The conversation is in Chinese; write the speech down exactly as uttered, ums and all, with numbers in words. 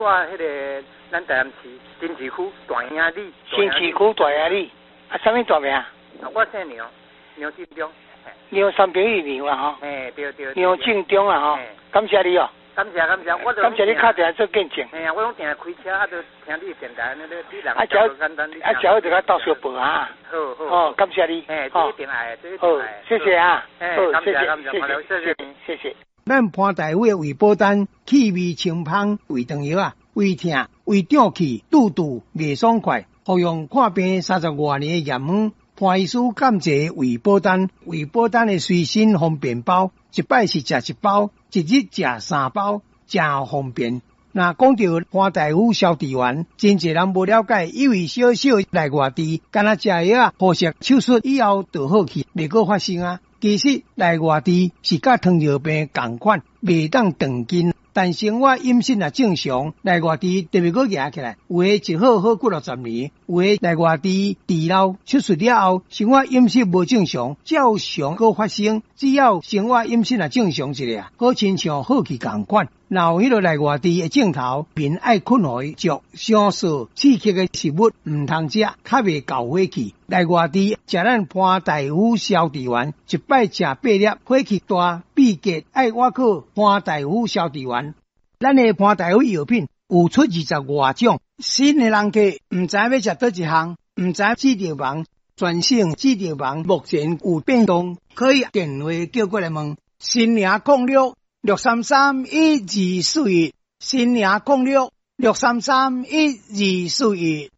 我迄个咱台南市新市区大营里。 新市区大营里，啊，什么大名？啊， 我姓牛，牛正中。 牛三平一牛啊吼。 嘿，对对。 牛正中啊吼，感谢你哦。 感谢感谢，我感谢你打电话做见证。 哎呀，我拢定开车，啊，就听你电台，那个你人啊，只简单。 啊，只要就甲到小报啊。 好好。 哦，感谢你。 哎，这一定爱，这一定好，谢谢啊。 好，谢谢谢谢谢谢谢谢。咱潘大夫的胃保丹气味清芳胃肠药啊，胃痛、胃胀气、肚肚袂爽快，服用看病三十多年的验方，潘医师感谢胃保丹。胃保丹的随身方便包，一摆是食一包，一日食三包，真方便。那讲到潘大夫消脂丸，真侪人无了解，以为小小内外痔，干那食药啊，敷设手术以后就好去，袂阁发生啊。其实内外痔是甲糖尿病同款，袂当断根。但生活饮食若正常，内外痔特别阁压起来。有诶一好好过六十年，有诶内外痔治疗手术了后，生活饮食无正常，照常阁发生。只要生活饮食若正常一下，好亲像好去同款。若有迄个内外痔诶症头，便爱困互伊食上素刺激诶食物，毋通食，较袂够火气。内外痔食咱潘大夫消脂丸，一摆食八粒，火气大，闭结爱我靠潘大夫消脂丸。咱诶潘大夫药品有出二十外种，新诶人客毋知要食倒一项，毋知治疗房全省治疗房目前有变动，可以电话叫过来问。新营控六六三三一二四一，新营控六六三三一二四一。